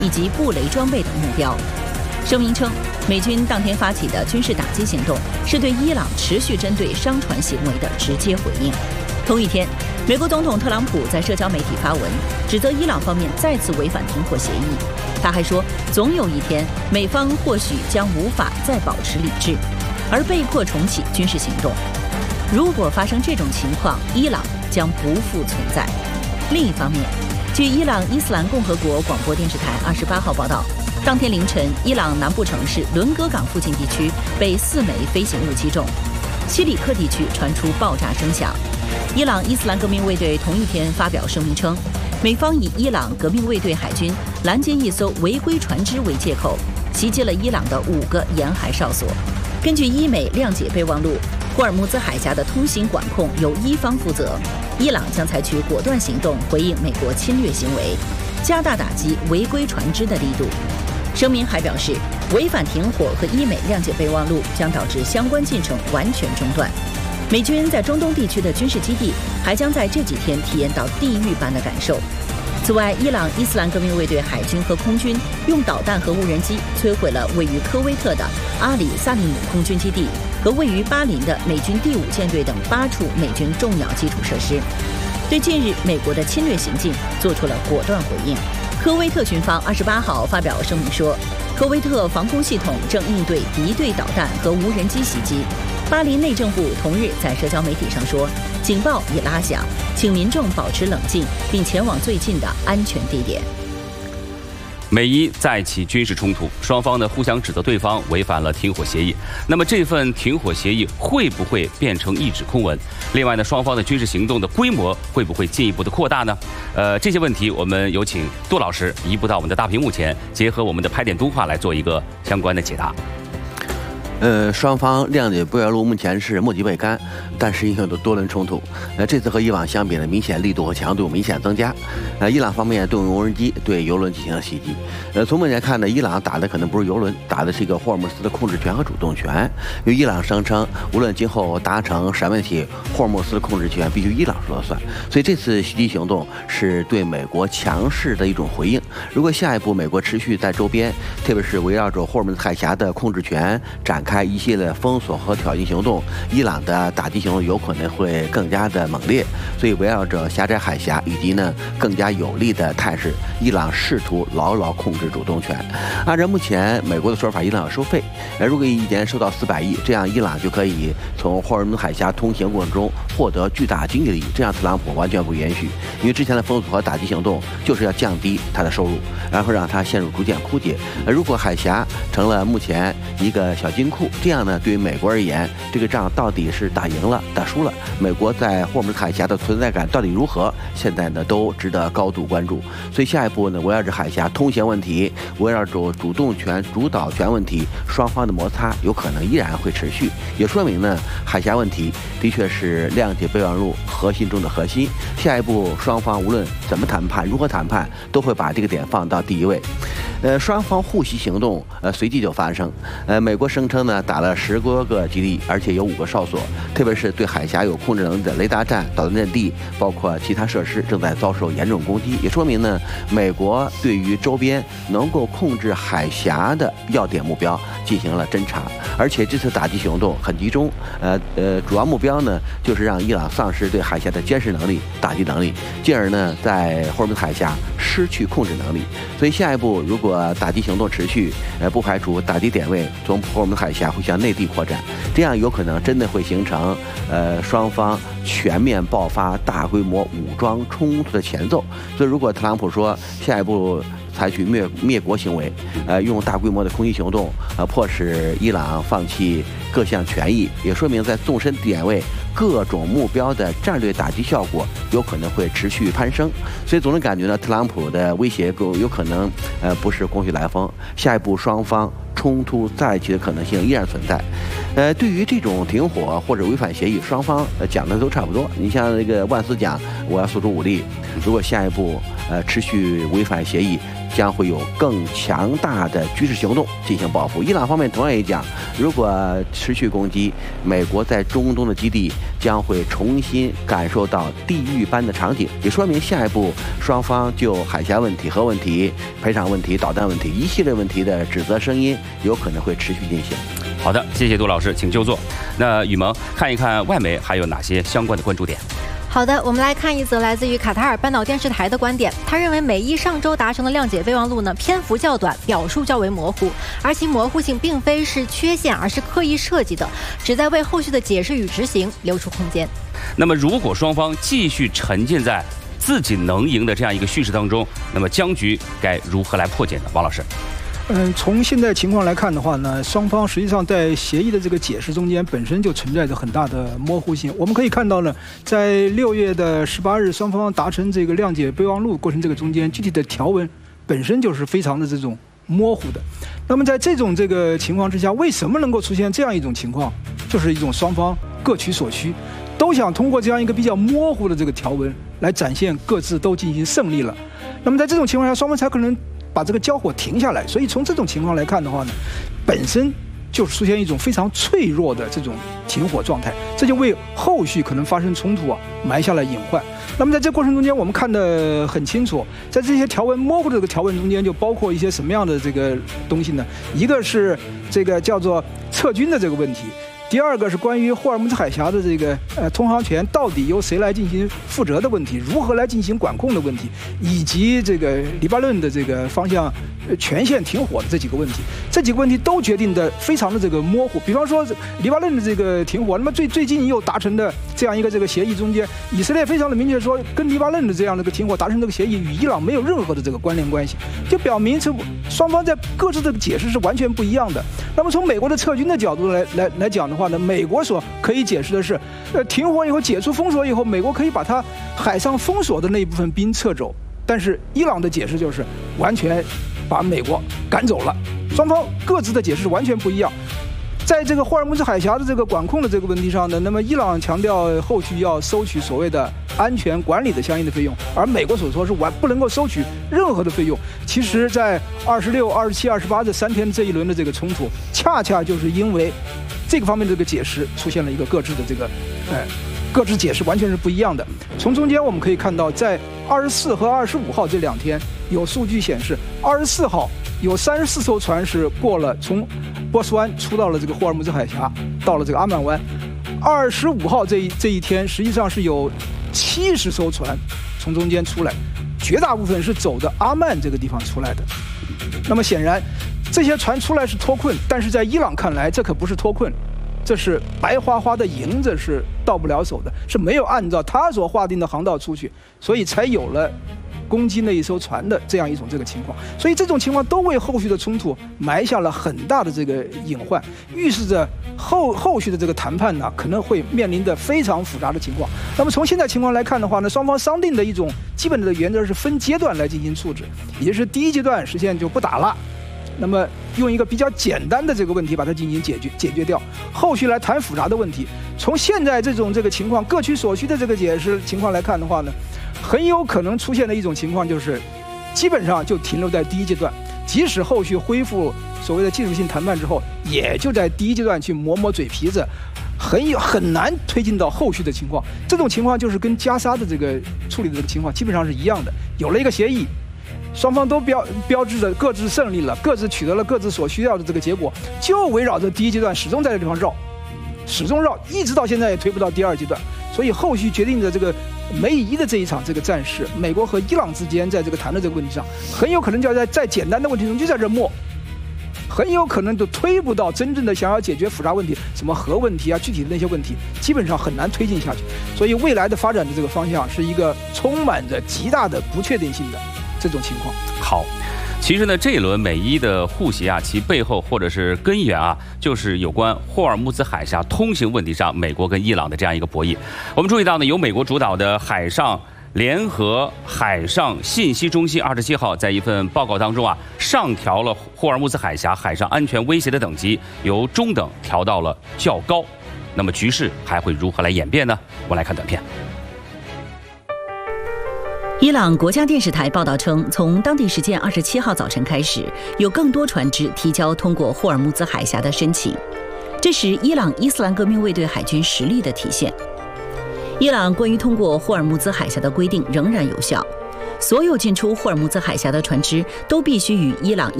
以及布雷装备等目标。声明称，美军当天发起的军事打击行动是对伊朗持续针对商船行为的直接回应。同一天，美国总统特朗普在社交媒体发文，指责伊朗方面再次违反停火协议。他还说，总有一天，美方或许将无法再保持理智，而被迫重启军事行动。如果发生这种情况，伊朗将不复存在。另一方面，据伊朗伊斯兰共和国广播电视台28号报道，当天凌晨，伊朗南部城市伦戈港附近地区被4枚飞行物击中，西里克地区传出爆炸声响。伊朗伊斯兰革命卫队同一天发表声明称，美方以伊朗革命卫队海军拦截一艘违规船只为借口，袭击了伊朗的5个沿海哨所。根据伊美谅解备忘录，霍尔木兹海峡的通行管控由伊方负责，伊朗将采取果断行动回应美国侵略行为，加大打击违规船只的力度。声明还表示，违反停火和伊美谅解备忘录将导致相关进程完全中断。美军在中东地区的军事基地还将在这几天体验到地狱般的感受。此外，伊朗伊斯兰革命卫队海军和空军用导弹和无人机摧毁了位于科威特的阿里萨利姆空军基地和位于巴林的美军第5舰队等8处美军重要基础设施，对近日美国的侵略行径做出了果断回应。科威特军方28号发表声明说，科威特防空系统正应对敌对导弹和无人机袭击。巴林内政部同日在社交媒体上说，警报已拉响，请民众保持冷静，并前往最近的安全地点。 美伊再起军事冲突，双方呢互相指责对方违反了停火协议。那么这份停火协议会不会变成一纸空文？另外呢，双方的军事行动的规模会不会进一步的扩大呢？这些问题我们有请杜老师移步到我们的大屏幕前，结合我们的拍点读话来做一个相关的解答。 双方谅解备忘录目前是墨迹未干，但是影响的多轮冲突。这次和以往相比呢，明显力度和强度明显增加。伊朗方面动用无人机对油轮进行了袭击。从目前看呢，伊朗打的可能不是油轮，打的是一个霍尔木斯的控制权和主动权。由于伊朗声称，无论今后达成啥问题，霍尔木斯的控制权必须伊朗说了算。所以这次袭击行动是对美国强势的一种回应。如果下一步美国持续在周边，特别是围绕着霍尔木兹海峡的控制权展开一系列封锁和挑衅行动，伊朗的打击行动有可能会更加的猛烈。所以围绕着狭窄海峡以及呢更加有利的态势，伊朗试图牢牢控制主动权。按照目前美国的说法，伊朗要收费，如果一年收到400亿，这样伊朗就可以从霍尔木兹海峡通行过程中获得巨大经济利益。这样特朗普完全不允许，因为之前的封锁和打击行动就是要降低他的收入，然后让他陷入逐渐枯竭。如果海峡成了目前一个小金库，这样呢，对于美国而言，这个仗到底是打赢了、打输了，美国在霍尔木兹海峡的存在感到底如何，现在呢都值得高度关注。所以下一步呢，围绕着海峡通行问题，围绕着主动权、主导权问题，双方的摩擦有可能依然会持续，也说明呢，海峡问题的确是谅解备忘录核心中的核心。下一步双方无论怎么谈判、如何谈判，都会把这个点放到第一位。双方互袭行动随即就发生。美国声称呢打了10多个基地，而且有5个哨所，特别是对海峡有控制能力的雷达站、导弹阵地，包括其他设施正在遭受严重攻击，也说明呢美国对于周边能够控制海峡的要点目标进行了侦查，而且这次打击行动很集中，主要目标呢就是让伊朗丧失对海峡的监视能力、打击能力，进而呢在霍尔木兹海峡失去控制能力。所以下一步如果打击行动持续，不排除打击点位从霍尔木兹海峡会向内地扩展，这样有可能真的会形成双方全面爆发大规模武装冲突的前奏。所以如果特朗普说下一步采取灭国行为，用大规模的空袭行动，迫使伊朗放弃各项权益，也说明在纵深点位各种目标的战略打击效果有可能会持续攀升。所以总的感觉呢，特朗普的威胁有可能不是空穴来风，下一步双方冲突再起的可能性依然存在。对于这种停火或者违反协议，双方讲的都差不多。你像那个万斯讲我要诉诸武力，如果下一步持续违反协议， 将会有更强大的军事行动进行报复。伊朗方面同样也讲，如果持续攻击，美国在中东的基地将会重新感受到地狱般的场景，也说明下一步双方就海峡问题、核问题、赔偿问题、导弹问题一系列问题的指责声音有可能会持续进行。 好的，谢谢杜老师，请就坐。那雨萌，看一看外媒还有哪些相关的关注点。 好的，我们来看一则来自于卡塔尔半岛电视台的观点。他认为美伊上周达成的谅解备忘录呢，篇幅较短，表述较为模糊，而其模糊性并非是缺陷，而是刻意设计的，旨在为后续的解释与执行留出空间。 那么，如果双方继续沉浸在自己能赢的这样一个叙事当中，那么僵局该如何来破解呢？王老师。 从现在情况来看的话呢，双方实际上在协议的这个解释中间本身就存在着很大的模糊性。我们可以看到呢，在6月18日双方达成这个谅解备忘录过程这个中间，具体的条文本身就是非常的这种模糊的。那么在这个情况之下，为什么能够出现这样一种情况？就是一种双方各取所需，都想通过这样一个比较模糊的这个条文来展现各自都进行胜利了。那么在这种情况下，双方才可能把这个交火停下来。所以从这种情况来看的话呢，本身就出现一种非常脆弱的这种停火状态，这就为后续可能发生冲突埋下了隐患。那么在这过程中间，我们看得很清楚，在这些条文模糊的这个条文中间，就包括一些什么样的这个东西呢？一个是这个叫做撤军的这个问题。第二个是关于霍尔木兹海峡的这个通航权到底由谁来进行负责的问题，如何来进行管控的问题，以及这个黎巴嫩的这个方向全线停火的这几个问题，这几个问题都决定的非常的这个模糊。比方说黎巴嫩的这个停火，那么最近又达成的这样一个这个协议中间，以色列非常的明确说，跟黎巴嫩的这样的一个停火达成这个协议与伊朗没有任何的这个关联关系，就表明双方在各自的解释是完全不一样的。那么从美国的撤军的角度来讲的话呢，美国所可以解释的是，停火以后解除封锁以后，美国可以把它海上封锁的那一部分兵撤走，但是伊朗的解释就是完全把美国赶走了。双方各自的解释完全不一样。在这个霍尔木兹海峡的这个管控的这个问题上呢，那么伊朗强调后续要收取所谓的安全管理的相应的费用，而美国所说是不能够收取任何的费用。其实在26、27、28这3天这一轮的这个冲突，恰恰就是因为这个方面的这个解释出现了一个各自的这个各自解释完全是不一样的。从中间我们可以看到，在24和25号这2天，有数据显示，24号有34艘船是过了从波斯湾出到了这个霍尔木兹海峡，到了这个阿曼湾。25号这一天，实际上是有70艘船从中间出来，绝大部分是走的阿曼这个地方出来的。那么显然，这些船出来是脱困，但是在伊朗看来，这可不是脱困，这是白花花的银子，是到不了手的，是没有按照他所划定的航道出去，所以才有了攻击那一艘船的这样一种这个情况。所以这种情况都为后续的冲突埋下了很大的这个隐患，预示着后续的这个谈判呢可能会面临着非常复杂的情况。那么从现在情况来看的话呢，双方商定的一种基本的原则是分阶段来进行处置，也就是第一阶段实现就不打了，那么用一个比较简单的这个问题把它进行解决掉，后续来谈复杂的问题。从现在这个情况各取所需的这个解释情况来看的话呢，很有可能出现的一种情况就是，基本上就停留在第一阶段，即使后续恢复所谓的技术性谈判之后，也就在第一阶段去磨嘴皮子，很难推进到后续的情况。这种情况就是跟加沙的这个处理的这个情况基本上是一样的，有了一个协议，双方都标志着各自胜利了，各自取得了各自所需要的这个结果，就围绕着第一阶段始终在这地方绕，一直到现在也推不到第二阶段。所以后续决定的这个梅伊的这一场这个战事，美国和伊朗之间在这个谈的这个问题上，很有可能就要在简单的问题中就在这磨，很有可能就推不到真正的想要解决复杂问题，什么核问题啊，具体的那些问题，基本上很难推进下去。所以未来的发展的这个方向是一个充满着极大的不确定性的这种情况。 好，其实呢，这一轮美伊的互协其背后或者是根源就是有关霍尔木兹海峡通行问题上，美国跟伊朗的这样一个博弈。我们注意到呢，由美国主导的海上联合海上信息中心27号在一份报告当中上调了霍尔木兹海峡海上安全威胁的等级，由中等调到了较高。那么局势还会如何来演变呢？我们来看短片。 伊朗国家电视台报道称，从当地时间27号早晨开始，有更多船只提交通过霍尔木兹海峡的申请，这是伊朗伊斯兰革命卫队海军实力的体现。伊朗关于通过霍尔木兹海峡的规定仍然有效，所有进出霍尔木兹海峡的船只都必须与伊朗